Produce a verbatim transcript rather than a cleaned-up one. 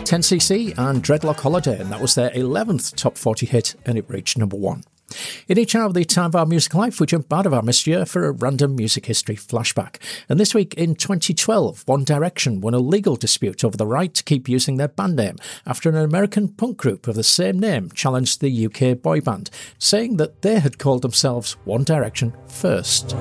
ten C C and Dreadlock Holiday, and that was their eleventh top forty hit, and it reached number one. In each hour of the Time of Our Music Life, we jump out of our missed year for a random music history flashback. And this week in twenty twelve, One Direction won a legal dispute over the right to keep using their band name after an American punk group of the same name challenged the U K boy band, saying that they had called themselves One Direction first.